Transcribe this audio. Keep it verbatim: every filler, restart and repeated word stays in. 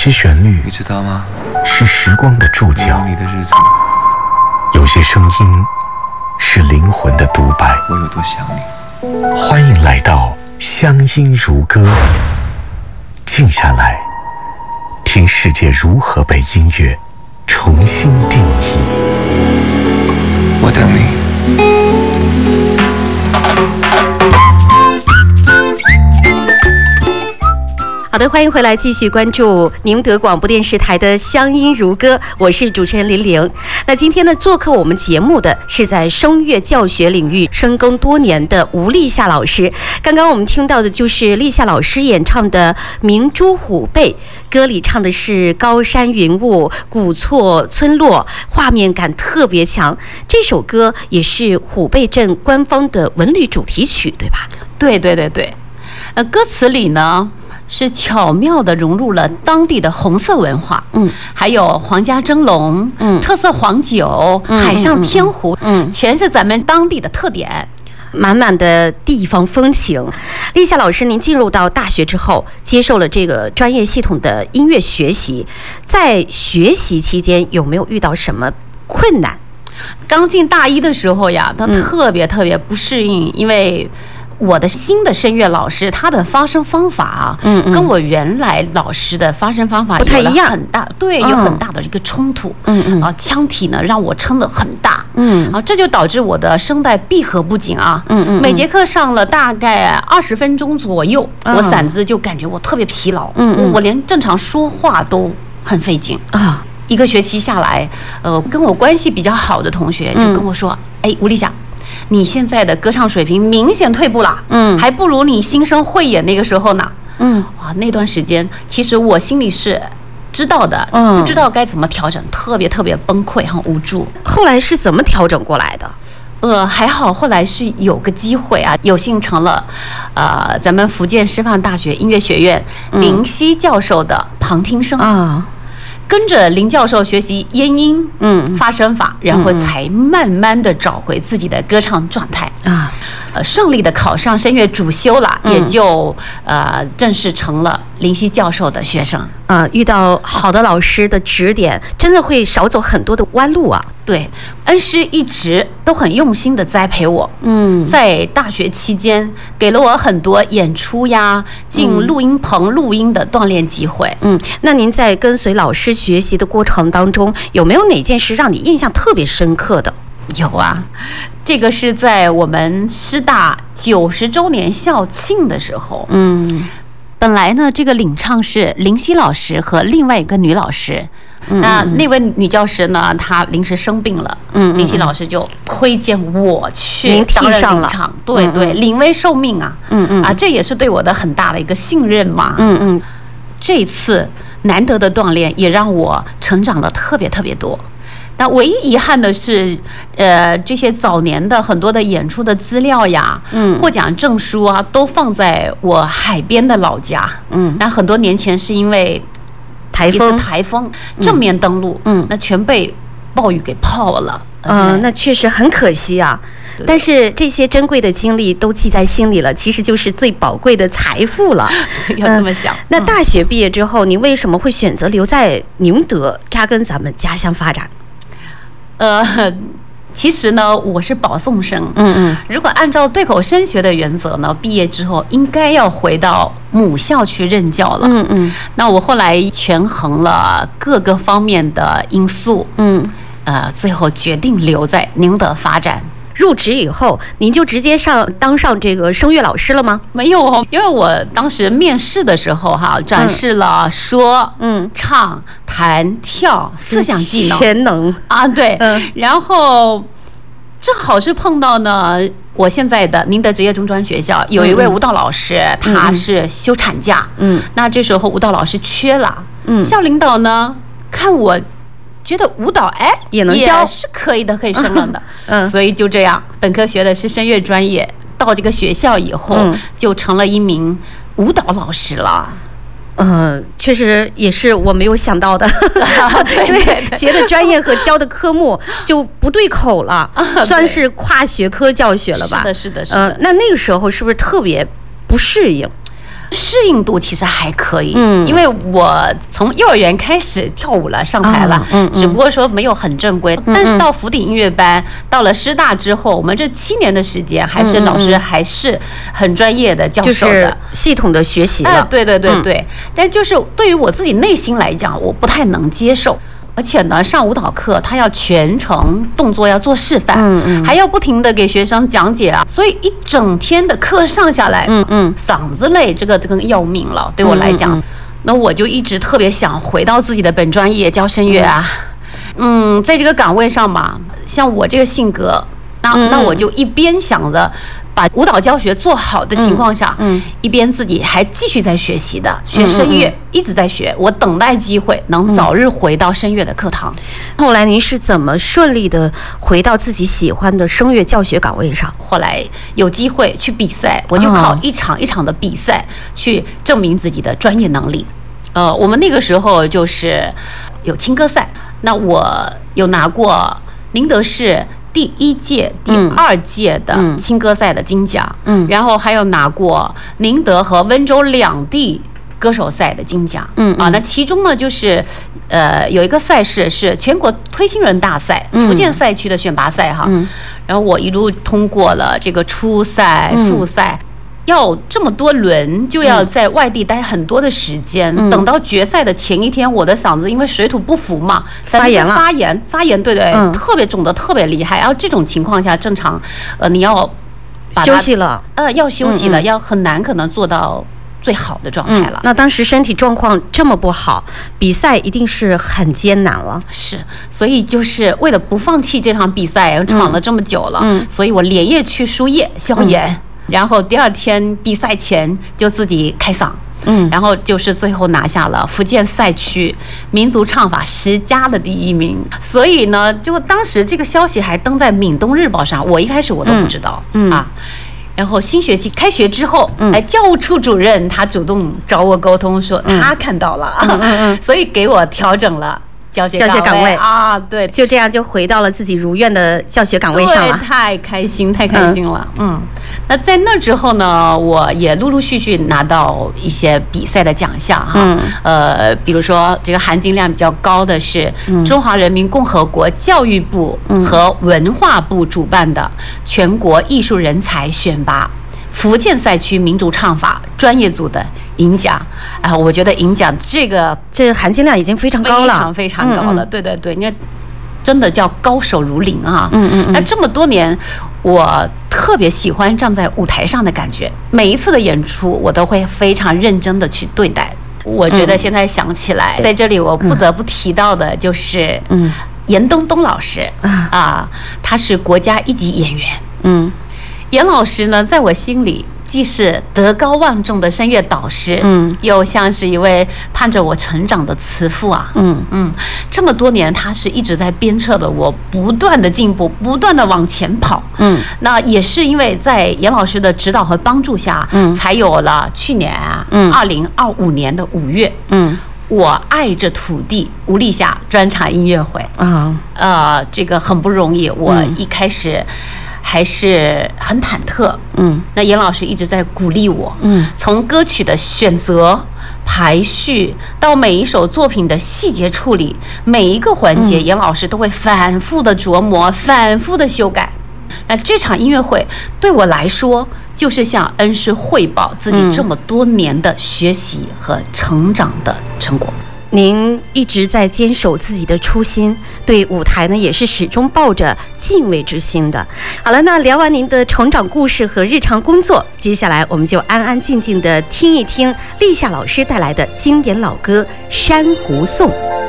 些旋律， 你知道吗？ 是时光的注脚， 你的日子， 有些声音是灵魂的独白。 我有多想你。 欢迎来到乡音如歌，静下来，听世界如何被音乐重新定义。 我等你。 好的，欢迎回来，继续关注宁德广播电视台的乡音如歌，我是主持人林玲。那今天呢，做客我们节目的是在声乐教学领域深耕多年的吴丽夏老师。刚刚我们听到的就是丽夏老师演唱的《明珠虎背》，歌里唱的是高山云雾、古厝村落，画面感特别强。这首歌也是虎背镇官方的文旅主题曲，对吧？ 对对对对，呃，歌词里呢是巧妙地融入了当地的红色文化，嗯，还有皇家蒸笼，嗯，特色黄酒，嗯、海上天湖，嗯，全是咱们当地的特点， 满满的地方风情。丽夏老师，您进入到大学之后，接受了这个专业系统的音乐学习，在学习期间有没有遇到什么困难？ 刚进大一的时候呀，他特别特别不适应，嗯、因为我的新的声乐老师，他的发声方法，嗯，跟我原来老师的发声方法不太一样， 很大，对，有很大的一个冲突，嗯嗯，啊，腔体呢让我撑得很大，嗯，啊，这就导致我的声带闭合不紧啊，嗯嗯，每节课上了大概二十分钟左右，我嗓子就感觉我特别疲劳，嗯嗯，我连正常说话都很费劲啊。一个学期下来，呃，跟我关系比较好的同学就跟我说，哎，吴丽夏，你现在的歌唱水平明显退步了，嗯，还不如你新生汇演那个时候呢，嗯，哇，那段时间其实我心里是知道的，嗯，不知道该怎么调整，特别特别崩溃和无助。 后来是怎么调整过来的？ 呃，还好，后来是有个机会啊，有幸成了，呃，咱们福建师范大学音乐学院林夕教授的旁听生啊。跟着林教授学习咽音、嗯，发声法，然后才慢慢的找回自己的歌唱状态啊，呃，顺利的考上声乐主修了，嗯、也就呃正式成了林夕教授的学生。 呃，遇到好的老师的指点，真的会少走很多的弯路啊。 对，恩师一直都很用心的栽培我，嗯，在大学期间给了我很多演出呀、进录音棚录音的锻炼机会。 嗯，那您在跟随老师学习的过程当中，有没有哪件事让你印象特别深刻的？ 有啊，这个是在我们师大九十周年校庆的时候，嗯，本来呢，这个领唱是林夕老师和另外一个女老师。那那位女教师呢？她临时生病了，嗯，林夕老师就推荐我去担任领唱，对对，临危受命啊，嗯嗯，啊，这也是对我的很大的一个信任嘛，嗯嗯，这次难得的锻炼也让我成长的特别特别多。那唯一遗憾的是，呃，这些早年的很多的演出的资料呀，嗯，获奖证书啊，都放在我海边的老家，嗯，那很多年前是因为台风， 台风正面登陆，嗯，那全被暴雨给泡了， 嗯、呃，那确实很可惜啊。但是这些珍贵的经历都记在心里了，其实就是最宝贵的财富了。 要这么想。 嗯、那大学毕业之后，你为什么会选择留在宁德，扎根咱们家乡发展？ 呃。其实呢，我是保送生。嗯嗯，如果按照对口升学的原则呢，毕业之后应该要回到母校去任教了。嗯嗯，那我后来权衡了各个方面的因素，嗯，呃，最后决定留在宁德发展。 入职以后，您就直接上当上这个声乐老师了吗？ 没有哦，因为我当时面试的时候哈，展示了说、嗯、唱、弹、跳四项技能， 全能啊，对，嗯，然后正好是碰到呢，我现在的宁德职业中专学校有一位舞蹈老师，嗯、他是休产假，嗯，那这时候舞蹈老师缺了，嗯，校领导呢看我。觉得舞蹈哎也能教， 也是可以的，可以胜任的，嗯，所以就这样，本科学的是声乐专业，到这个学校以后、嗯、就成了一名舞蹈老师了。 嗯、呃，确实也是我没有想到的， 对对对， 学的专业和教的科目就不对口了，啊、算是跨学科教学了吧？ 是的，是的，是的。呃， 那那个时候是不是特别不适应？ 适应度其实还可以， 嗯因为我从幼儿园开始跳舞了，上台了， 啊嗯嗯只不过说没有很正规。但是到福鼎音乐班，到了师大之后，我们这七年的时间，还是老师还是很专业的教就是授的。 系统的学习哎， 了。 对对对对，但就是对于我自己内心来讲，我不太能接受。而且呢，上舞蹈课他要全程动作要做示范， 嗯嗯还要不停的给学生讲解啊，所以一整天的课上下来， 嗯嗯嗓子累，这个这个要命了，对我来讲， 嗯嗯那我就一直特别想回到自己的本专业教声乐啊，嗯，在这个岗位上嘛，像我这个性格，那嗯嗯那我就一边想着把舞蹈教学做好的情况下， 嗯嗯一边自己还继续在学习的，学声乐， 嗯嗯一直在学，我等待机会能早日回到声乐的课堂。 后来您是怎么顺利的回到自己喜欢的声乐教学岗位上？ 后来有机会去比赛，我就考一场一场的比赛，去证明自己的专业能力。呃，我们那个时候就是有青歌赛，那我有拿过宁德市第一届、第二届的青歌赛的金奖， 嗯然后还有拿过宁德和温州两地歌手赛的金奖， 嗯啊，那其中呢就是，呃，有一个赛事是全国推新人大赛，福建赛区的选拔赛哈， 嗯然后我一路通过了这个初赛、复赛。要这么多轮，就要在外地待很多的时间。 嗯等到决赛的前一天，我的嗓子因为水土不服嘛， 发炎了发炎，发炎，对对， 嗯特别肿的特别厉害。然后这种情况下，正常，呃，你要把它休息了， 呃，要休息了， 嗯嗯要很难可能做到最好的状态了。 那当时身体状况这么不好，比赛一定是很艰难了。 是，所以就是为了不放弃这场比赛，闯了这么久了， 嗯所以我连夜去输液消炎，然后第二天比赛前就自己开嗓。 嗯然后就是最后拿下了福建赛区民族唱法十佳的第一名，所以呢，就当时这个消息还登在《闽东日报》上，我一开始我都不知道， 嗯嗯啊。然后新学期开学之后， 嗯哎，教务处主任他主动找我沟通说他看到了， 嗯嗯嗯所以给我调整了教学教学岗位啊，对， 就这样就回到了自己如愿的教学岗位上对， 了。 太开心，太开心了。嗯，那在那之后呢，我也陆陆续续拿到一些比赛的奖项哈。 嗯呃，比如说这个含金量比较高的是中华人民共和国教育部和文化部主办的全国艺术人才选拔。福建赛区民族唱法专业组的银奖，啊，我觉得银奖这个这含金量已经非常高了， 非常非常高了， 嗯嗯对对对，因为真的叫高手如林啊。 嗯嗯嗯那这么多年，我特别喜欢站在舞台上的感觉，每一次的演出我都会非常认真的去对待。我觉得现在想起来，在这里我不得不提到的就是， 嗯严冬冬老师啊啊，他是国家一级演员。 嗯严老师呢，在我心里既是德高望重的声乐导师， 嗯， 又像是一位盼着我成长的慈父啊， 嗯嗯，这么多年，他是一直在鞭策的我不断的进步，不断的往前跑， 嗯， 那也是因为在严老师的指导和帮助下， 嗯才有了去年啊， 嗯二零二五年的五月， 嗯我爱着土地无力下专场音乐会， 啊呃，这个很不容易，我嗯一开始还是很忐忑， 嗯那严老师一直在鼓励我， 嗯从歌曲的选择、排序到每一首作品的细节处理，每一个环节，严老师都会反复的琢磨、反复的修改。那这场音乐会对我来说，就是向恩师汇报自己这么多年的学习和成长的成果。 您一直在坚守自己的初心，对舞台呢也是始终抱着敬畏之心的。好了，那聊完您的成长故事和日常工作，接下来我们就安安静静的听一听立夏老师带来的经典老歌《珊瑚颂》。